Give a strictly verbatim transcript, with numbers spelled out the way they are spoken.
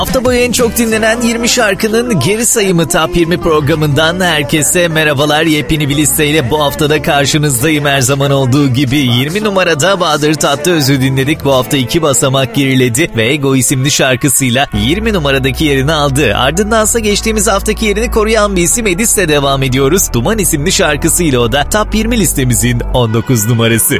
Hafta boyu en çok dinlenen yirmi şarkının geri sayımı Top yirmi programından herkese merhabalar. Yepyeni bir listeyle bu haftada karşınızdayım her zaman olduğu gibi. yirmi numarada Bahadır Tatlıöz'ü dinledik. Bu hafta iki basamak geriledi ve Ego isimli şarkısıyla yirmi numaradaki yerini aldı. Ardındansa geçtiğimiz haftaki yerini koruyan bir isim Edis'le devam ediyoruz. Duman isimli şarkısıyla o da Top yirmi listemizin on dokuz numarası.